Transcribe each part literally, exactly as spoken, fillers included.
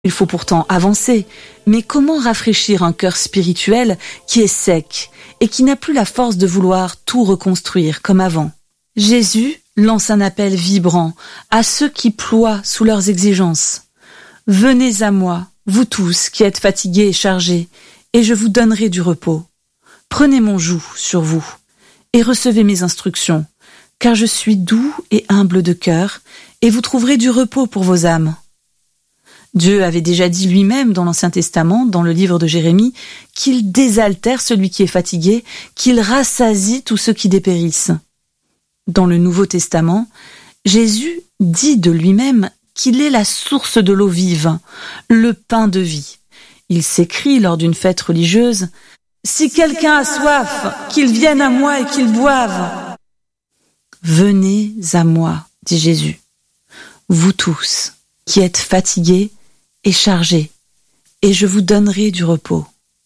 Il faut pourtant avancer, mais comment rafraîchir un cœur spirituel qui est sec et qui n'a plus la force de vouloir tout reconstruire comme avant? Jésus lance un appel vibrant à ceux qui ploient sous leurs exigences. « Venez à moi, vous tous qui êtes fatigués et chargés, et je vous donnerai du repos. Prenez mon joug sur vous et recevez mes instructions, car je suis doux et humble de cœur, et vous trouverez du repos pour vos âmes. » Dieu avait déjà dit lui-même dans l'Ancien Testament, dans le livre de Jérémie, qu'il désaltère celui qui est fatigué, qu'il rassasie tous ceux qui dépérissent. Dans le Nouveau Testament, Jésus dit de lui-même qu'il est la source de l'eau vive, le pain de vie. Il s'écrie lors d'une fête religieuse « Si quelqu'un a soif, qu'il vienne à moi et qu'il boive !» Venez à moi, dit Jésus, vous tous qui êtes fatigués et chargés, et je vous donnerai du repos.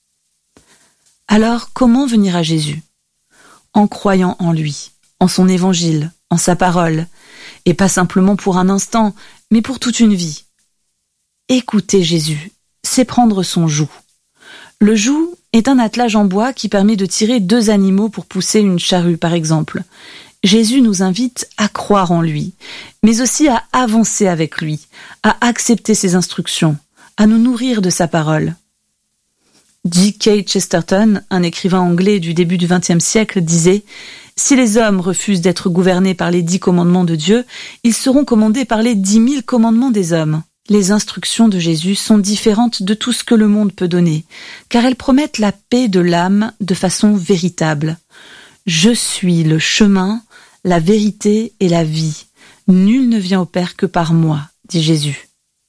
Alors, comment venir à Jésus? En croyant en lui, en son évangile, en sa parole, et pas simplement pour un instant, mais pour toute une vie. Écouter Jésus, c'est prendre son joug. Le joug est un attelage en bois qui permet de tirer deux animaux pour pousser une charrue, par exemple. Jésus nous invite à croire en lui, mais aussi à avancer avec lui, à accepter ses instructions, à nous nourrir de sa parole. G K Chesterton, un écrivain anglais du début du vingtième siècle, disait « Si les hommes refusent d'être gouvernés par les dix commandements de Dieu, ils seront commandés par les dix mille commandements des hommes. » Les instructions de Jésus sont différentes de tout ce que le monde peut donner, car elles promettent la paix de l'âme de façon véritable. « Je suis le chemin, la vérité et la vie. Nul ne vient au Père que par moi, dit Jésus. »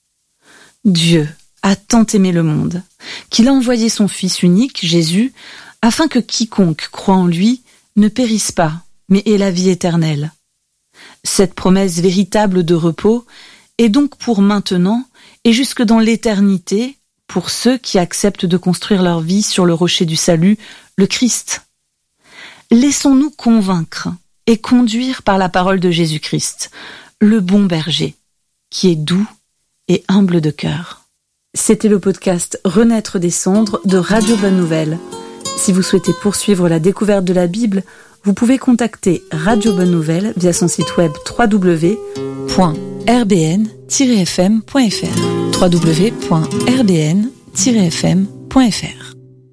Dieu a tant aimé le monde, qu'il a envoyé son Fils unique, Jésus, afin que quiconque croit en lui ne périsse pas, mais ait la vie éternelle. Cette promesse véritable de repos est donc pour maintenant et jusque dans l'éternité pour ceux qui acceptent de construire leur vie sur le rocher du salut, le Christ. Laissons-nous convaincre et conduire par la parole de Jésus-Christ, le bon berger, qui est doux et humble de cœur. C'était le podcast Renaître des cendres de Radio Bonne Nouvelle. Si vous souhaitez poursuivre la découverte de la Bible, vous pouvez contacter Radio Bonne Nouvelle via son site web w w w point r b n tiret f m point f r w w w point r b n tiret f m point f r.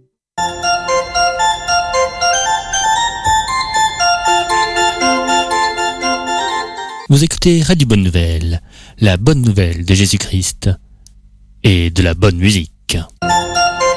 Vous écoutez Radio Bonne Nouvelle, la bonne nouvelle de Jésus-Christ et de la bonne musique.